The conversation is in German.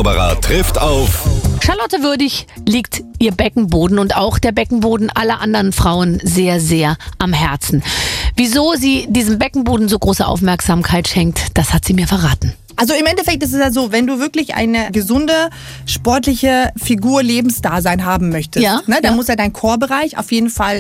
Zauberer trifft auf Charlotte Würdig liegt ihr Beckenboden und auch der Beckenboden aller anderen Frauen sehr, sehr am Herzen. Wieso sie diesem Beckenboden so große Aufmerksamkeit schenkt, das hat sie mir verraten. Also im Endeffekt ist es ja so, wenn du wirklich eine gesunde, sportliche Figur, Lebensdasein haben möchtest, Ja, dann ja. muss ja dein Core-Bereich auf jeden Fall